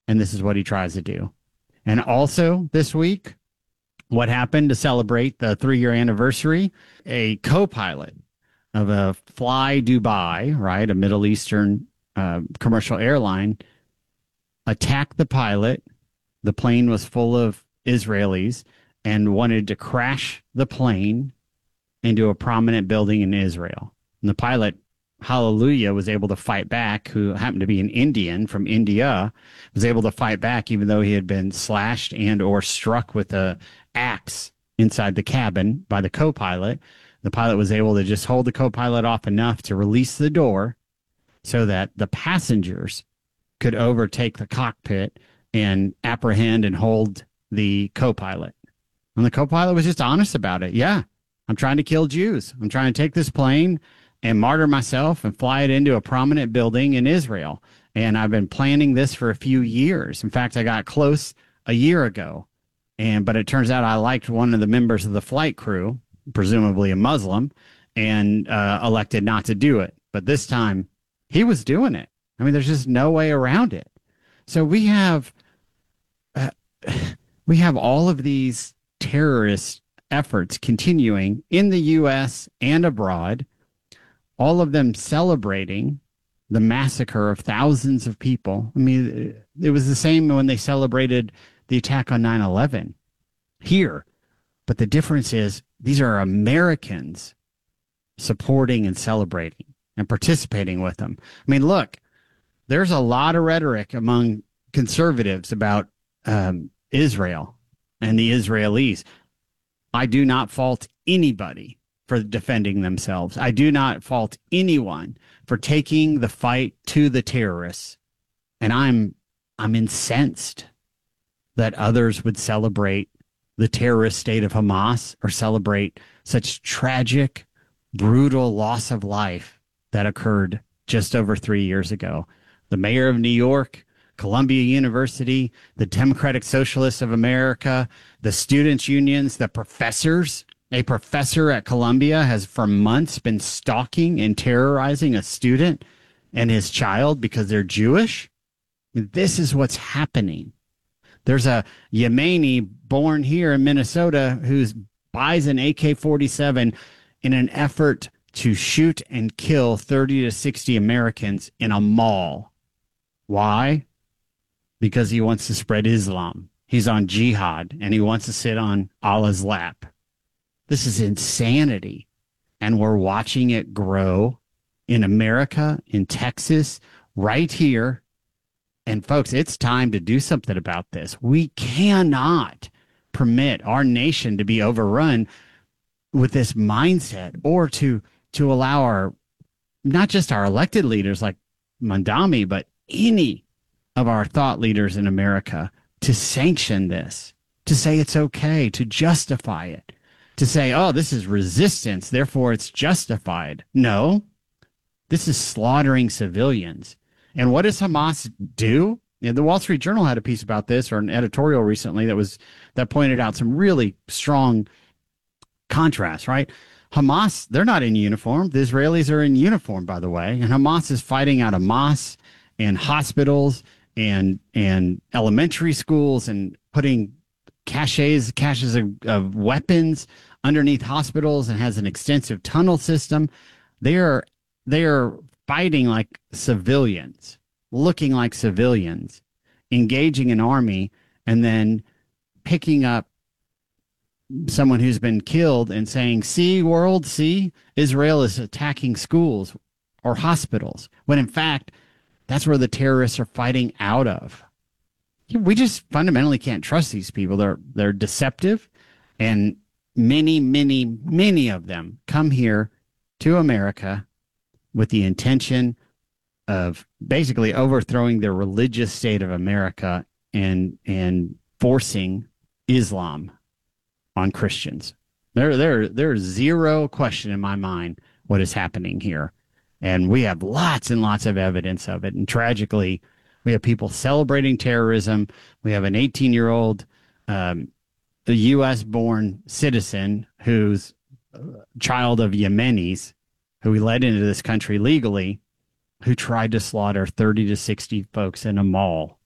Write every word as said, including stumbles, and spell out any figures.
And this is what he tries to do. And also this week, what happened to celebrate the three year anniversary? A co pilot of a Fly Dubai, right, a Middle Eastern uh, commercial airline, attacked the pilot. The plane was full of Israelis and wanted to crash the plane into a prominent building in Israel. And the pilot, hallelujah, was able to fight back, who happened to be an Indian from India, was able to fight back even though he had been slashed and or struck with a axe inside the cabin by the co-pilot. The pilot was able to just hold the co-pilot off enough to release the door so that the passengers could overtake the cockpit and apprehend and hold the co-pilot. And the co-pilot was just honest about it. Yeah, I'm trying to kill Jews. I'm trying to take this plane and martyr myself and fly it into a prominent building in Israel. And I've been planning this for a few years. In fact, I got close a year ago. And but it turns out I liked one of the members of the flight crew, presumably a Muslim, and uh, elected not to do it. But this time he was doing it. I mean, there's just no way around it. So we have uh, we have all of these terrorist efforts continuing in the U S and abroad, all of them celebrating the massacre of thousands of people. I mean, it was the same when they celebrated the attack on nine eleven here. But the difference is these are Americans supporting and celebrating and participating with them. I mean, look, there's a lot of rhetoric among conservatives about um, Israel and the Israelis. I do not fault anybody for defending themselves. I do not fault anyone for taking the fight to the terrorists. And I'm I'm incensed that others would celebrate the terrorist state of Hamas or celebrate such tragic, brutal loss of life that occurred just over three years ago. The mayor of New York, Columbia University, the Democratic Socialists of America, the students' unions, the professors. A professor at Columbia has for months been stalking and terrorizing a student and his child because they're Jewish. This is what's happening. There's a Yemeni born here in Minnesota who buys an A K forty-seven in an effort to shoot and kill thirty to sixty Americans in a mall. Why? Because he wants to spread Islam. He's on jihad and he wants to sit on Allah's lap. This is insanity. And we're watching it grow in America, in Texas, right here. And folks, it's time to do something about this. We cannot permit our nation to be overrun with this mindset, or to to allow our, not just our elected leaders like Mandami, but any of our thought leaders in America to sanction this, to say it's okay, to justify it, to say, oh, this is resistance, therefore it's justified. No, this is slaughtering civilians. And what does Hamas do? You know, the Wall Street Journal had a piece about this, or an editorial recently that was that pointed out some really strong contrast, right? Hamas, they're not in uniform. The Israelis are in uniform, by the way. And Hamas is fighting out of mosques and hospitals and and elementary schools and putting caches, caches of, of weapons underneath hospitals, and has an extensive tunnel system. They are they are fighting like civilians, looking like civilians, engaging an army, and then picking up someone who's been killed and saying, see, world, see, Israel is attacking schools or hospitals, when in fact, that's where the terrorists are fighting out of. We just fundamentally can't trust these people. They're they're deceptive, and many, many, many of them come here to America with the intention of basically overthrowing the religious state of America and and forcing Islam on Christians. There, there, there's zero question in my mind what is happening here. And we have lots and lots of evidence of it. And tragically, we have people celebrating terrorism. We have an eighteen-year-old um, a U S-born citizen who's a child of Yemenis, who we let into this country legally, who tried to slaughter thirty to sixty folks in a mall